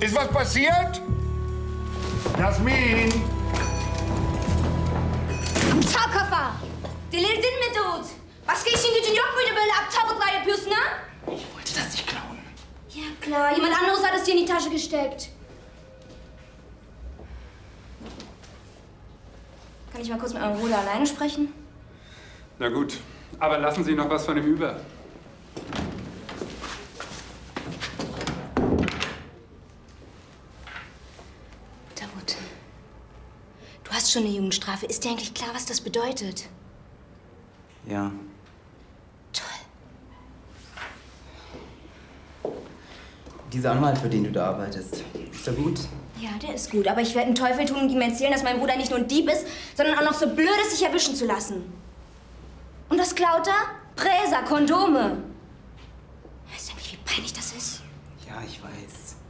Ist was passiert? Jasmin! Aptalkafa! Delirdin mi Davut? Başka işin gücün yok muydu böyle aptallıklar yapıyorsun ha? Ich wollte das nicht klauen. Ja klar, jemand anderes hat es dir in die Tasche gesteckt. Kann ich mal kurz mit eurem Bruder alleine sprechen? Na gut, aber lassen Sie noch was von ihm über. Davut, du hast schon eine Jugendstrafe. Ist dir eigentlich klar, was das bedeutet? Ja. Toll. Dieser Anwalt, für den du da arbeitest, ist er gut? Ja, der ist gut. Aber ich werde einen Teufel tun und ihm erzählen, dass mein Bruder nicht nur ein Dieb ist, sondern auch noch so blöd ist, sich erwischen zu lassen. Und was klaut er? Präser, Kondome. Weißt du eigentlich, wie peinlich das ist? Ja, ich weiß.